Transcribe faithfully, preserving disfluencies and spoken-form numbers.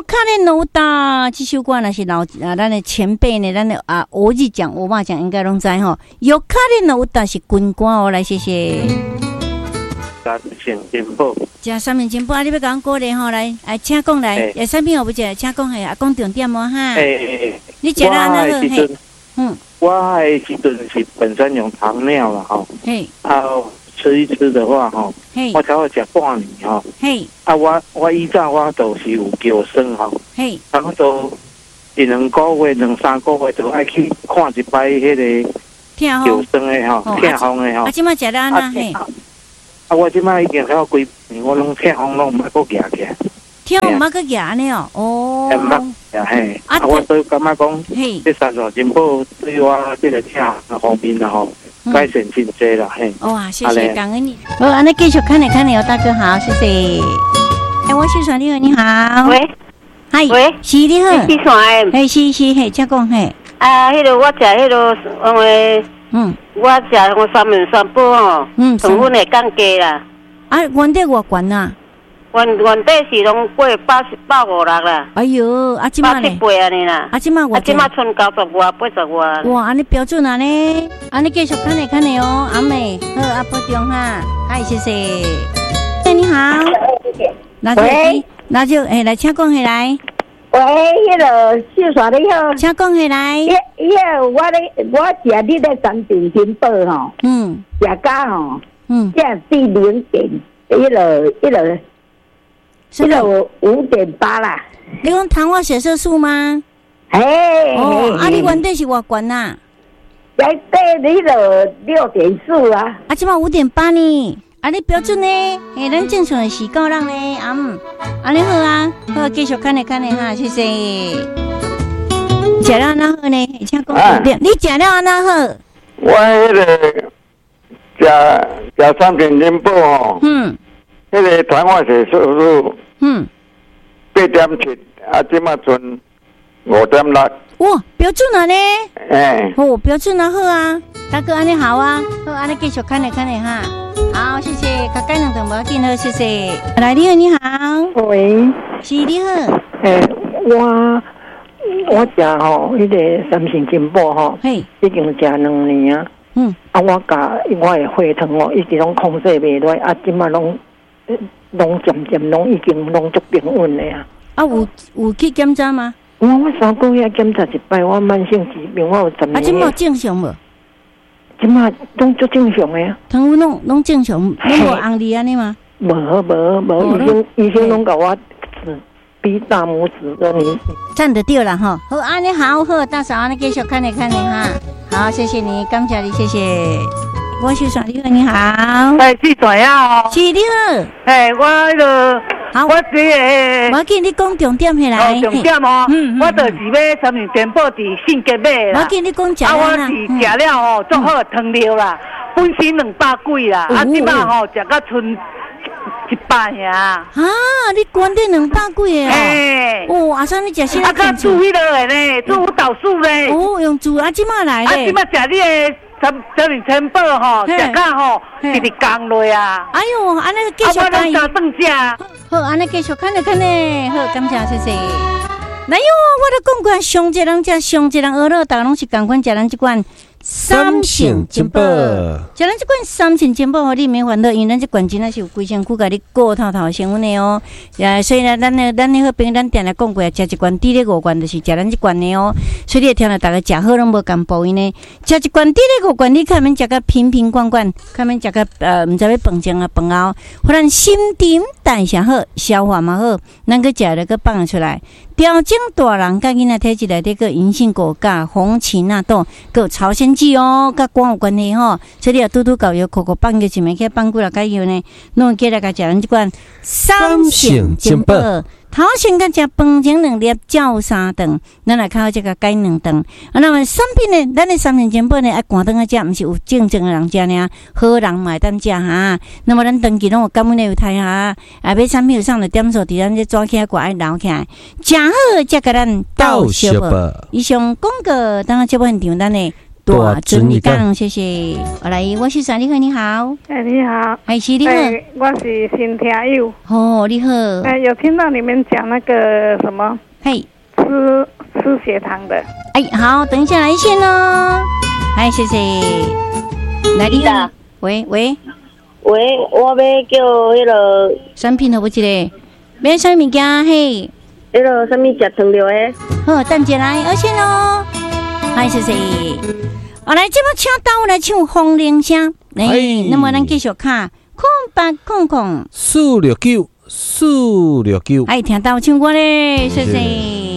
卡的老大，这首歌那是老啊，咱的前辈呢，咱的啊，我日讲、我爸讲应该拢知吼。有卡的老大是军歌哦，来谢谢。 三面金宝， 加三面金宝啊！你要讲歌咧吼，来，来，请讲来，有啥物好不食？请讲系啊，讲重点哦哈。 诶， 你食啦那个嘿，嗯， 我诶时阵是本身用糖尿啦吼， 嘿， 啊，吃一吃的话吼，我才会食半年吼，嘿，啊，我我以前我都是有叫生吼，嘿，然后都一两个月、两三个月就爱去看一摆迄个叫生的吼，痛风的吼， 啊，即马食啦那嘿。 啊！我即摆已经晓几年，我拢痛风拢毋捌搁举起来。 痛风毋捌搁举呢哦，哦。 毋捌呀嘿。啊，我所以感觉讲，这三座金宝对我这个痛方面啊吼，改善真多啦嘿。 哇，谢谢，感恩你。好，安尼继续看你看你哦，大哥好，谢谢。哎，我是爽你好，你好。 喂， 嗨， 喂， 是你好。 是爽诶。 嘿，是是嘿，请讲嘿。 啊，迄个我食迄个因为。嗯，我食我三文三宝吼，嗯，成分会降低啦。 啊，原底偌悬啊？ 原原底是拢过八十八五六啦。 哎哟，啊，即马呢？ 八十八安尼啦。 啊，即马我。 啊，即马剩九十外、八十外。 哇，安尼标准啊呢？安尼继续看你看你哦，阿妹，好，阿保重哈，嗨，谢谢。哎，你好。 喂， 那就哎来，请讲起来。 喂，迄个秀耍你好， 请讲起来。 迄迄我咧，我食你咧三点金宝吼，嗯，食到吼，嗯，这第零点，迄个迄个，迄个五点八啦。 你讲糖化血色素吗？ 嘿， 哦，啊，你原底是偌悬呐？ 原底迄个六点四啊， 啊，即马五点八呢？啊，你标准呢？嘿，咱正常是够人呢，啊嗯，安尼好啊，好，继续看你看你哈，谢谢。食了安那好呢？请讲重点，你食了安那好？ 我迄个食食三点金宝吼，嗯，迄个糖化血色素，嗯，八点七，啊，即马剩五点六。 哇，标准啊呢？ 哎， 哦，标准啊好啊，大哥安尼好啊，好，安尼继续看你看你哈。好，谢谢，甲改两顿无要紧好，谢谢。来，你好，你好。 喂， 是你好。 诶，我我食吼，迄个三星金宝吼，嘿，已经食两年啊。嗯。啊，我甲我的血糖哦，一直拢控制袂落，啊，即马拢拢渐渐拢已经拢足平稳了啊。 啊，有有去检查吗？ 我我三个月检查一摆，我慢性疾病，我有十年。 啊，即马正常无？ 即马拢足正常的啊， 糖分拢拢正常，拢无红利安尼吗？ 无无无，医生医生拢甲我指比大拇指的你站得掉了哈。好，安尼好好，大嫂安尼继续看你看你哈。好，谢谢你，感谢你，谢谢。我是爽你好，你好。 哎，是怎样哦？ 是你好。 哎，我迄个。 好， 我这个， 我见你讲重点起来。 哦，重点哦，嗯嗯，我就是买三面金宝伫信吉买啦。 我见你讲食啊，我是食了吼，足好汤料啦，本身两百几啦，啊，即摆吼食到剩一百呀。 啊，你关得两百几个哦？哦，阿嫂你食啥？ 啊，较煮迄个的呢，煮腐豆腐咧。 哦，用煮啊，即摆来咧。 啊，即摆食你的。三三面金宝吼，食到吼直直降落啊！ 哎呦，安尼继续讲。啊，我拢早顿食。 好，安尼继续看咧看咧，好，感谢谢谢。来哟，我都讲过，上一人食，上一人学了，大家拢是共款食咱即款三星金宝，食咱即款三星金宝，互你免烦恼，因为咱即罐真正是有规身躯甲你顾透透成分的哦。呀，所以呢，咱呢，咱呢好朋友，咱定来讲过，食一罐低咧五罐，就是食咱即罐的哦。所以你会听到大家食好拢无共步因呢，食一罐低咧五罐，你看免食个瓶瓶罐罐，看免食个呃，毋知要饭前啊饭后，互咱心陈代谢好，消化嘛好，咱个食了个放出来。调整大人甲囡仔体质内底个银杏果、甲红芪纳豆、个朝鲜蓟哦，甲肝有关系吼。所以你要拄拄搞药，口口放个一枚去放几落个药呢，弄起来甲食咱即款三星金宝。头先甲食饭前两粒，照三顿，咱来靠这个改两顿。啊，那么产品呢，咱的三星金宝呢，爱寒顿啊食，毋是有正正的人食呢，好人买单食哈。那么咱长期拢有感冒的有太哈，啊，买产品有上的点数，伫咱这抓起来挂爱留起来，食好才甲咱到小宝。以上广告，当节目现场咱的。 大尊你讲，谢谢。我来，我是陈立恒，你好。 哎，你好。 哎，是你好。 我是新听友。 哦，你好。 哎，有听到你们讲那个什么？ 嘿， 吃吃血糖的。 哎，好，等一下来线喽。哎，谢谢。来，你好。喂喂喂，我要叫迄个产品好不？一个，买啥物件？嘿， 迄个啥物食糖尿的？ 好，等一来二线喽。哎，谢谢。我来，这么请到我来唱风铃声。哎，那么咱继续看空八空空四六九四六九。 哎，听到唱歌嘞，谢谢。